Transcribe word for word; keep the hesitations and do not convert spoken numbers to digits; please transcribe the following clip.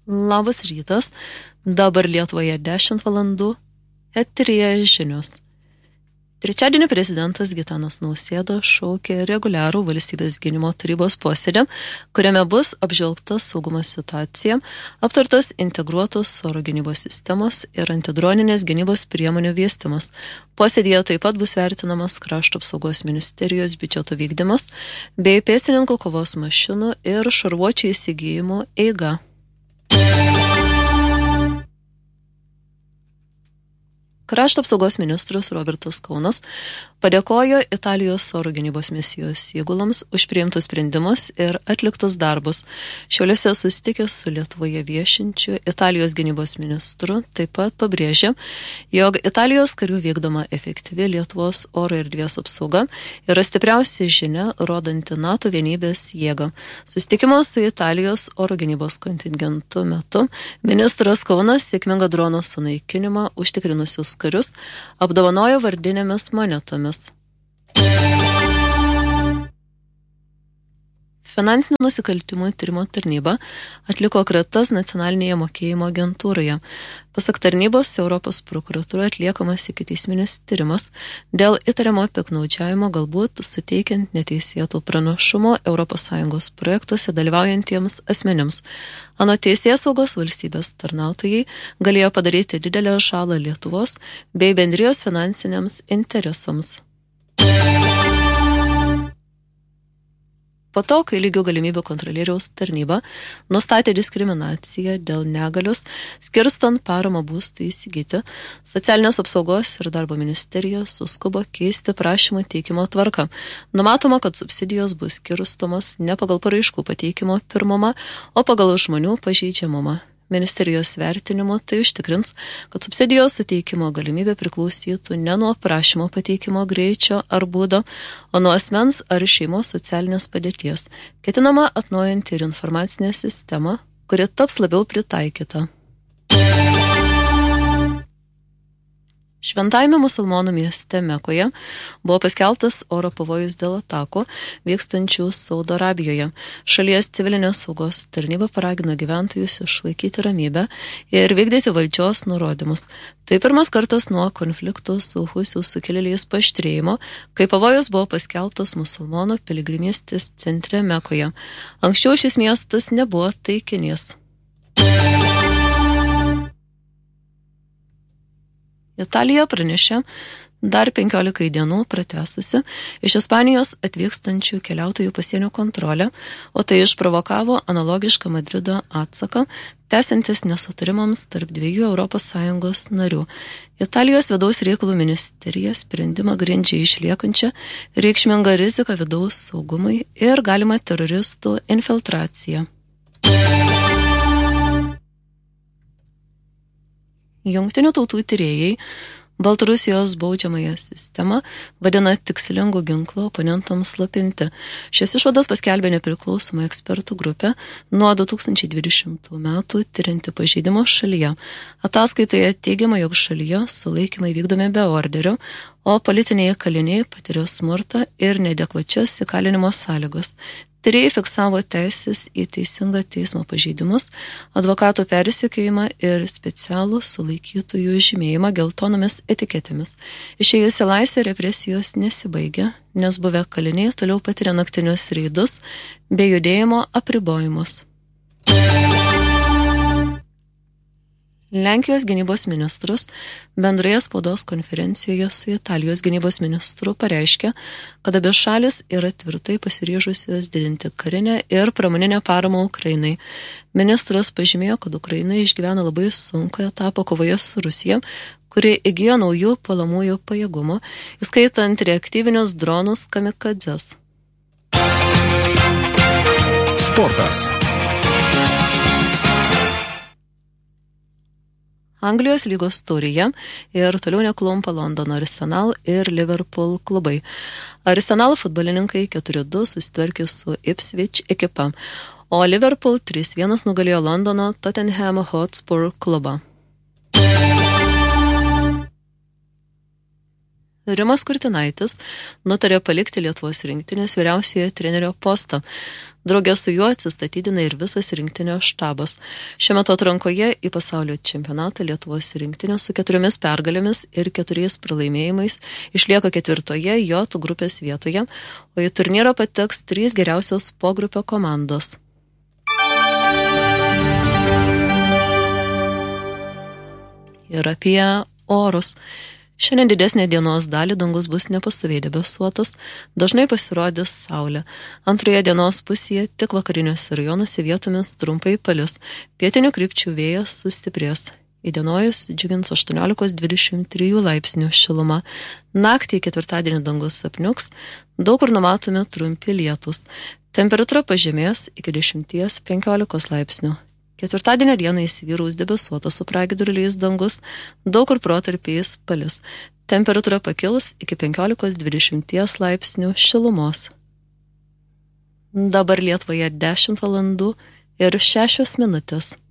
Labas rytas, dabar Lietuvoje dešimt valandų, eteryje žinios. Trečiadienį prezidentas Gitanas Nausėda šaukė reguliarų valstybės gynimo tarybos posėdį, kuriame bus apžvelgta saugumo situacija, aptartas integruotos oro gynybos sistemos ir antidroninės gynybos priemonių vystymas. Posėdėje taip pat bus vertinamas krašto apsaugos ministerijos biudžeto vykdymas bei pėstininkų kovos mašinų ir šarvuočių įsigijimų eiga. Krašto apsaugos ministras Robertas Kaunas padėkojo Italijos oro gynybos misijos įgulams už priimtus sprendimus ir atliktus darbus. Šiauliuose susitikęs su Lietuvoje viešinčiu Italijos gynybos ministru taip pat pabrėžė, jog Italijos karių vykdoma efektyvi Lietuvos oro erdvės apsauga yra stipriausia žinia, rodanti NATO vienybės jėgą. Susitikimo su Italijos oro gynybos kontingentu metu ministras Kaunas sėkmingą drono sunaikinimą užtikrinusius karius apdovanojo vardinėmis monetomis. Finansinių nusikaltimų tyrimo tarnyba atliko kratas nacionalinėje mokėjimo agentūroje. Pasak tarnybos, Europos prokuratūra atliekamas ikiteisminis tyrimas dėl įtariamo piktnaudžiavimo galbūt suteikiant neteisėtų pranašumo Europos Sąjungos projektuose dalyvaujantiems asmenims. Anot teisėsaugos valstybės tarnautojai galėjo padaryti didelę žalą Lietuvos bei bendrijos finansiniams interesams. Po to, kai lygių galimybių kontrolieriaus tarnyba nustatė diskriminaciją dėl negalios, skirstant paramą būstui įsigyti, Socialinės apsaugos ir darbo ministerija suskubo keisti prašymų teikimo tvarką. Numatoma, kad subsidijos bus skirstomos ne pagal paraiškų pateikimo pirmumą, o pagal žmonių pažeidžiamumą. Ministerijos vertinimu tai užtikrins, kad subsidijos suteikimo galimybė priklausytų ne nuo prašymo pateikimo greičio ar būdo, o nuo asmens ar šeimos socialinės padėties. Ketinama atnaujinti ir informacinę sistemą, kuri taps labiau pritaikyta. Šventajame musulmonų mieste Mekoje buvo paskelbtas oro pavojus dėl atakų vykstančių Saudo Arabijoje. Šalies civilinės saugos tarnyba paragino gyventojus išlaikyti ramybę ir vykdyti valdžios nurodymus. Tai pirmas kartas nuo konfliktų su Husių sukilėliais paaštrėjimo, kai pavojus buvo paskelbtas musulmonų piligrimystės centre Mekoje. Anksčiau šis miestas nebuvo taikinys. Italija pranešė dar penkiolika dienų pratęsusi iš Ispanijos atvykstančių keliautojų pasienio kontrolę, o tai išprovokavo analogišką Madrido atsaką, tęsiantis nesutarimams tarp dviejų Europos Sąjungos narių. Italijos vidaus reikalų ministerija sprendimą grindžia išliekančią reikšmingą riziką vidaus saugumui ir galimą teroristų infiltraciją. Jungtinių tautų tyrėjai Baltarusijos baudžiamąją sistemą vadina tikslingų ginklų oponentams slopinti. Šias išvadas paskelbė nepriklausoma ekspertų grupė nuo du tūkstančiai dvidešimtų metų tyrinti pažeidimus šalyje. Ataskaitoje teigiama, jog šalyje sulaikymai vykdomi be orderio, o politiniai kaliniai patiria smurtą ir neadekvačias įkalinimo sąlygos. Tyrėjai fiksavo teisės į teisingą teismo pažeidimus, advokatų persekiojimą ir specialų sulaikytųjų žymėjimą geltonomis etiketėmis. Išėjus į laisvę represijos nesibaigia, nes buvę kaliniai toliau patiria naktinius reidus bei judėjimo apribojimus. Lenkijos gynybos ministras bendroje spaudos konferencijoje su Italijos gynybos ministru pareiškė, kad abi šalis yra tvirtai pasiryžusios didinti karinę ir pramoninę paramą Ukrainai. Ministras pažymėjo, kad Ukraina išgyvena labai sunkų etapą kovoje su Rusija, kuri įgijo naujų puolamųjų pajėgumų, įskaitant reaktyvinius dronus kamikadzes. Sportas. Anglijos lygos taurėje ir toliau neklumpa Londono Arsenal ir Liverpool klubai. Arsenal futbolininkai keturi du susitvarkė su Ipswich ekipa, o Liverpool trys vienas nugalėjo Londono Tottenham Hotspur klubą. Rimas Kurtinaitis nutarė palikti Lietuvos rinktinės vyriausiojo trenerio postą. Draugė su juo atsistatydina ir visas rinktinio štabas. Šiuo metu atrankoje į pasaulio čempionatą Lietuvos rinktinė su keturiomis pergalėmis ir keturiais pralaimėjimais išlieka ketvirtoje J grupės vietoje, o į turnyrą pateks trys geriausios pogrupio komandos. Ir apie orus. Šiandien didesnė dienos dalį dangus bus nepastoviai debesuotas, dažnai pasirodys saulė. Antroje dienos pusėje tik vakariniuose rajonuose vietomis trumpai palis, pietinių krypčių vėjas sustiprės. Įdienojus džiugins aštuoniolika dvidešimt trijų laipsnių šiluma. Naktį ketvirtadienį dangus apniuks, daug kur numatomi trumpi lietūs. Temperatūra pažemės iki dešimt penkiolika laipsnių. Ketvirtadienio dieną įsivyraus debesuotas su pragiedruliais dangus, daug kur protarpiais palis. Temperatūra pakils iki penkiolikos dvidešimt laipsnių šilumos. Dabar Lietuvoje dešimt valandų ir šešios minutės.